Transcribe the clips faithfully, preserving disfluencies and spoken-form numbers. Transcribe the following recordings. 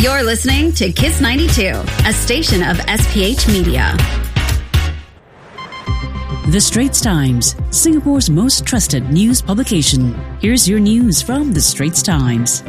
You're listening to Kiss ninety-two, a station of S P H Media. The Straits Times, Singapore's most trusted news publication. Here's your news from The Straits Times.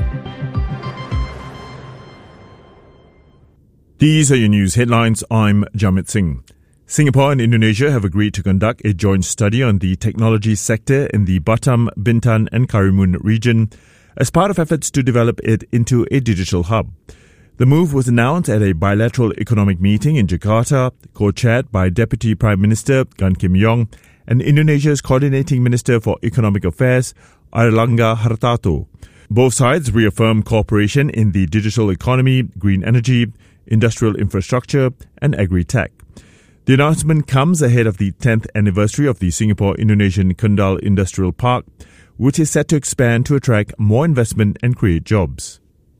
These are your news headlines. I'm Jamit Singh. Singapore and Indonesia have agreed to conduct a joint study on the technology sector in the Batam, Bintan and Karimun region as part of efforts to develop it into a digital hub. The move was announced at a bilateral economic meeting in Jakarta, co-chaired by Deputy Prime Minister Gan Kim Yong and Indonesia's Coordinating Minister for Economic Affairs, Airlangga Hartarto. Both sides reaffirmed cooperation in the digital economy, green energy, industrial infrastructure and agri-tech. The announcement comes ahead of the tenth anniversary of the Singapore-Indonesian Kendal Industrial Park, which is set to expand to attract more investment and create jobs.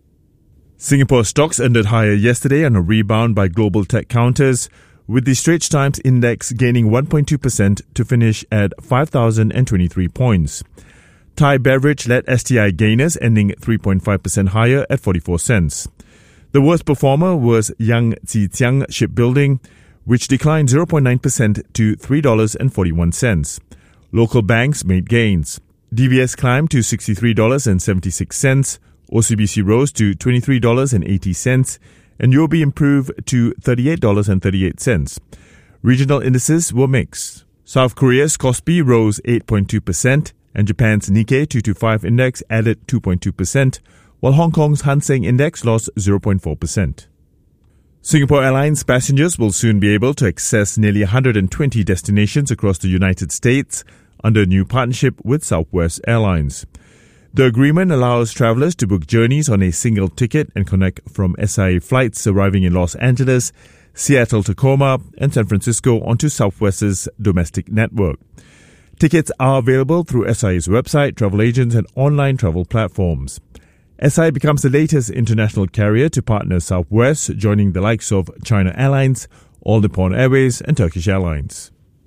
Singapore stocks ended higher yesterday on a rebound by global tech counters, with the Straits Times Index gaining one point two percent to finish at five thousand twenty-three points. Thai Beverage led S T I gainers, ending three point five percent higher at forty-four cents. The worst performer was Yang Zitiang Shipbuilding, which declined zero point nine percent to three dollars and forty-one cents. Local banks made gains. D B S climbed to sixty-three dollars and seventy-six cents, O C B C rose to twenty-three dollars and eighty cents, and U O B improved to thirty-eight dollars and thirty-eight cents. Regional indices were mixed. South Korea's Kospi rose eight point two percent, and Japan's Nikkei two twenty-five index added two point two percent, while Hong Kong's Hang Seng index lost zero point four percent. Singapore Airlines passengers will soon be able to access nearly one hundred twenty destinations across the United States under a new partnership with Southwest Airlines. The agreement allows travelers to book journeys on a single ticket and connect from S I A flights arriving in Los Angeles, Seattle-Tacoma, and San Francisco onto Southwest's domestic network. Tickets are available through S I A's website, travel agents, and online travel platforms. S I A becomes the latest international carrier to partner Southwest, joining the likes of China Airlines, All Nippon Airways, and Turkish Airlines.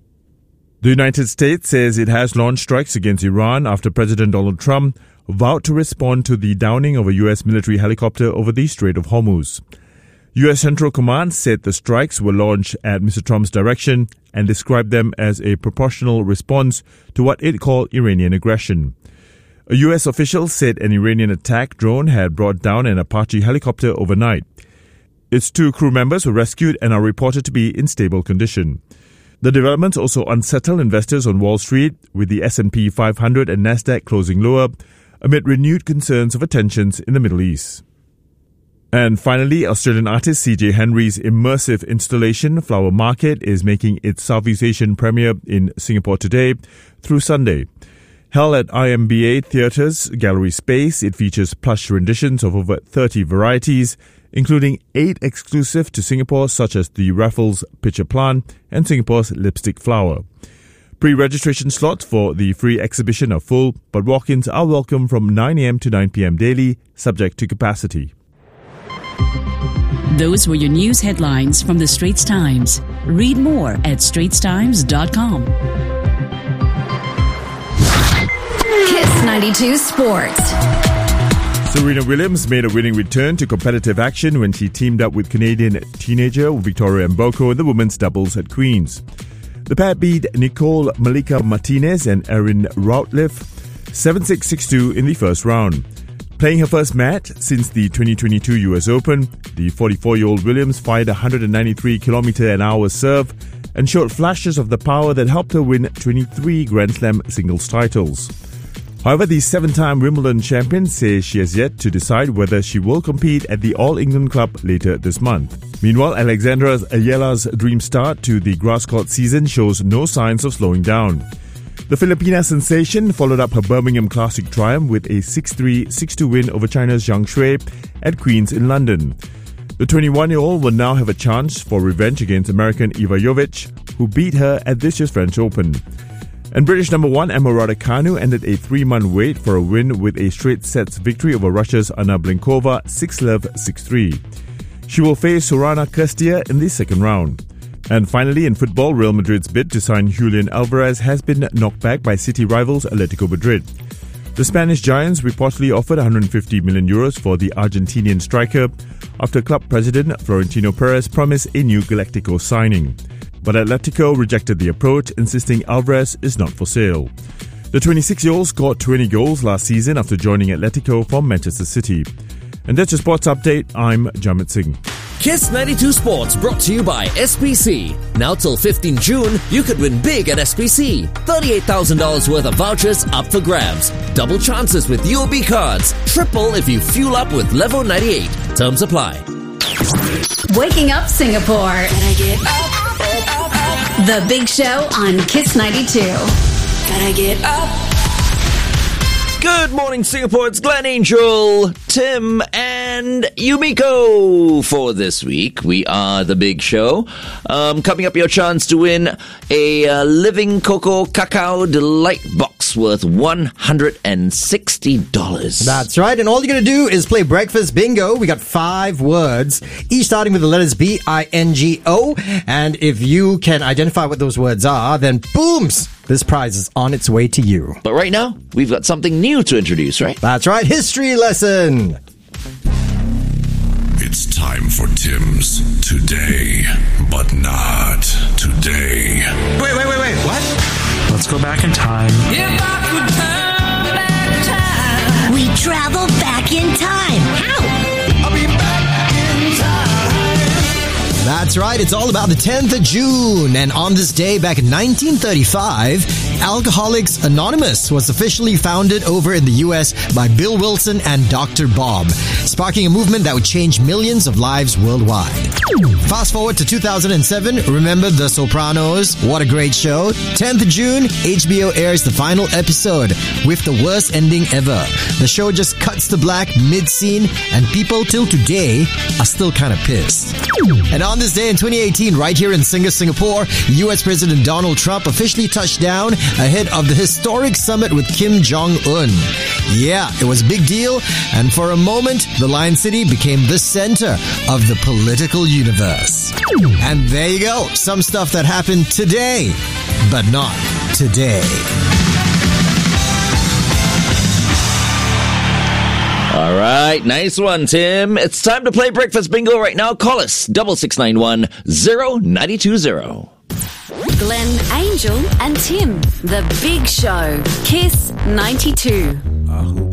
The United States says it has launched strikes against Iran after President Donald Trump vowed to respond to the downing of a U S military helicopter over the Strait of Hormuz. U S Central Command said the strikes were launched at Mister Trump's direction and described them as a proportional response to what it called Iranian aggression. A U S official said an Iranian attack drone had brought down an Apache helicopter overnight. Its two crew members were rescued and are reported to be in stable condition. The developments also unsettled investors on Wall Street, with the S and P five hundred and Nasdaq closing lower amid renewed concerns over tensions in the Middle East. And finally, Australian artist C J Henry's immersive installation Flower Market is making its Southeast Asian premiere in Singapore today through Sunday. Held at I M B A Theatre's gallery space, it features plush renditions of over thirty varieties, including eight exclusive to Singapore, such as the Raffles Pitcher Plant and Singapore's Lipstick Flower. Pre-registration slots for the free exhibition are full, but walk-ins are welcome from nine a.m. to nine p.m. daily, subject to capacity. Those were your news headlines from The Straits Times. Read more at straits times dot com. Kiss ninety-two Sports. Serena Williams made a winning return to competitive action when she teamed up with Canadian teenager Victoria Mboko in the women's doubles at Queen's. The pair beat Nicole Malika Martinez and Erin Routliffe seven six, six two in the first round. Playing her first match since the twenty twenty-two U S Open, the forty-four-year-old Williams fired a one hundred ninety-three kilometre an hour serve and showed flashes of the power that helped her win twenty-three Grand Slam singles titles. However, the seven-time Wimbledon champion says she has yet to decide whether she will compete at the All England Club later this month. Meanwhile, Alexandra Ayala's dream start to the grass court season shows no signs of slowing down. The Filipina sensation followed up her Birmingham Classic triumph with a six three, six two win over China's Zhang Shui at Queen's in London. The twenty-one-year-old will now have a chance for revenge against American Iva Jovic, who beat her at this year's French Open. And British number one Emma Raducanu ended a three-month wait for a win with a straight sets victory over Russia's Anna Blinkova six love, six three. She will face Sorana Cîrstea in the second round. And finally, in football, Real Madrid's bid to sign Julian Alvarez has been knocked back by City rivals Atletico Madrid. The Spanish Giants reportedly offered one hundred fifty million euros for the Argentinian striker after club president Florentino Perez promised a new Galactico signing. But Atletico rejected the approach, insisting Alvarez is not for sale. The twenty-six-year-old scored twenty goals last season after joining Atletico from Manchester City. And that's your sports update. I'm Jamit Singh. Kiss ninety-two Sports brought to you by S P C. Now till fifteenth June, you could win big at S P C. thirty-eight thousand dollars worth of vouchers up for grabs. Double chances with U O B cards. Triple if you fuel up with Level ninety-eight. Terms apply. Waking up Singapore. Gotta get up, up, up. The Big Show on Kiss ninety-two. Gotta get up. Good morning, Singapore. It's Glenn Angel, Tim, and Yumiko for this week. We are The Big Show. Um, coming up, your chance to win a uh, Living Cocoa Cacao Delight Box worth one hundred sixty dollars. That's right. And all you got to do is play Breakfast Bingo. We got five words, each starting with the letters B I N G O. And if you can identify what those words are, then booms! This prize is on its way to you. But right now, we've got something new to introduce, right? That's right. History lesson. It's time for Tim's Today, but not today. Wait, wait, wait, wait. What? Let's go back in time. If I could turn back time, we travel back in time. How? I'll be back in time. That's right. It's all about the tenth of June. And on this day, back in nineteen thirty-five, Alcoholics Anonymous was officially founded over in the U S by Bill Wilson and Doctor Bob, sparking a movement that would change millions of lives worldwide. Fast forward to two thousand seven, remember The Sopranos? What a great show. tenth of June, H B O airs the final episode with the worst ending ever. The show just cuts to black mid-scene, and people till today are still kind of pissed. And on this day in twenty eighteen, right here in Singa, Singapore, U S President Donald Trump officially touched down ahead of the historic summit with Kim Jong-un. Yeah, it was a big deal, and for a moment, the Lion City became the center of the political universe. And there you go, some stuff that happened today, but not today. All right, nice one, Tim. It's time to play Breakfast Bingo right now. Call us, double six nine one zero nine two zero. Glenn, Angel, and Tim. The Big Show. Kiss ninety-two. Ahu